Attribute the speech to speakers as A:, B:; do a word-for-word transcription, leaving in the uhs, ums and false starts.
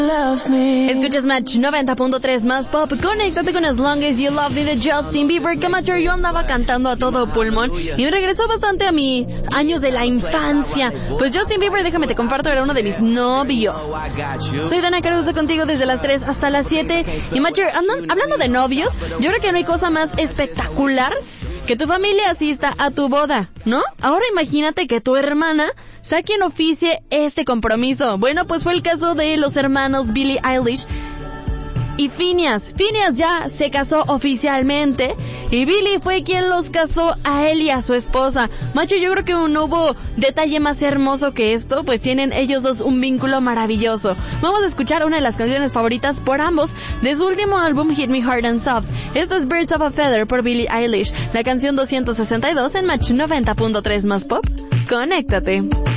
A: Escuchas Match noventa punto tres más pop. Conéctate con As Long As You Love Me de Justin Bieber, que Match yo andaba cantando a todo pulmón y me regresó bastante a mis años de la infancia. Pues Justin Bieber, déjame te comparto, era uno de mis novios. Soy Dana Caruso contigo desde las tres hasta las siete. Y Match, hablando de novios, yo creo que no hay cosa más espectacular que tu familia asista a tu boda, ¿no? Ahora imagínate que tu hermana sea quien oficie este compromiso. Bueno, pues fue el caso de los hermanos Billie Eilish y Phineas. Phineas ya se casó oficialmente y Billie fue quien los casó a él y a su esposa. Macho, yo creo que no hubo detalle más hermoso que esto, pues tienen ellos dos un vínculo maravilloso. Vamos a escuchar una de las canciones favoritas por ambos de su último álbum Hit Me Hard and Soft. Esto es Birds of a Feather por Billie Eilish, la canción doscientos sesenta y dos en Match noventa punto tres más pop. Conéctate.